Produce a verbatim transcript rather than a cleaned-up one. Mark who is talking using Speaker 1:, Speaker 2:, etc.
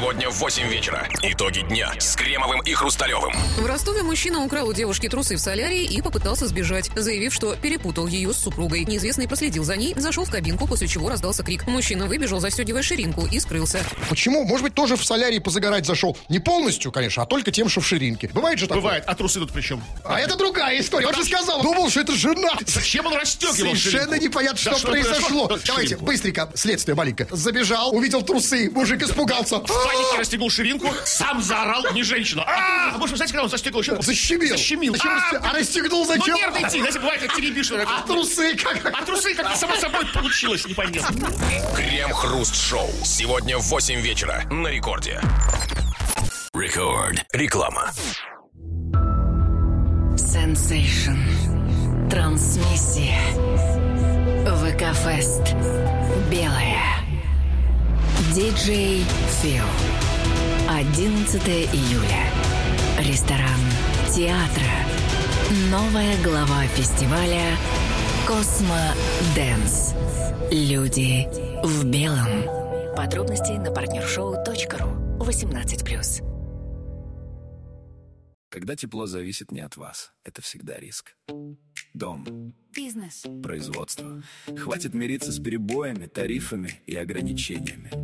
Speaker 1: Сегодня в восемь вечера. Итоги дня с Кремовым и Хрусталевым.
Speaker 2: В Ростове мужчина украл у девушки трусы в солярии и попытался сбежать, заявив, что перепутал ее с супругой. Неизвестный проследил за ней, зашел в кабинку, после чего раздался крик. Мужчина выбежал, застегивая ширинку, и скрылся.
Speaker 3: Почему? Может быть, тоже в солярии позагорать зашел. Не полностью, конечно, а только тем, что в ширинке. Бывает же такое?
Speaker 4: Бывает. А трусы тут при чем?
Speaker 3: А это другая история. Он же сказал, думал, что это жена.
Speaker 4: Зачем он расстегивал
Speaker 3: Совершенно
Speaker 4: ширинку?
Speaker 3: непонятно, что,
Speaker 4: Да что
Speaker 3: произошло.
Speaker 4: произошло?
Speaker 3: Давайте,
Speaker 4: Ширинку.
Speaker 3: быстренько, следствие маленькое. Забежал, увидел трусы, мужик испугался.
Speaker 4: В панике расстегнул ширинку, сам заорал, не женщину. А, может, вы знаете, когда он застегивал ширинку?
Speaker 3: Защемил.
Speaker 4: Защемил.
Speaker 3: Зачем
Speaker 4: А,
Speaker 3: расстегнул? А расстегнул
Speaker 4: Ну,
Speaker 3: зачем?
Speaker 4: нервно идти, знаете, бывает, как теребишь.
Speaker 3: А трусы как?
Speaker 4: А трусы как-то само собой получилось, непонятно.
Speaker 1: Крем-хруст-шоу. Сегодня в восемь вечера на Рекорде. Рекорд. Реклама.
Speaker 5: Sensation. Трансмиссия. ВК-фест. Белая. Диджей Фил. одиннадцатого июля. Ресторан театра. Новая глава фестиваля Космо Дэнс. Люди в белом. Подробности на партнершоу точка ру. восемнадцать плюс.
Speaker 6: Когда тепло зависит не от вас, это всегда риск. Дом.
Speaker 5: Бизнес.
Speaker 6: Производство. Хватит мириться с перебоями, тарифами и ограничениями.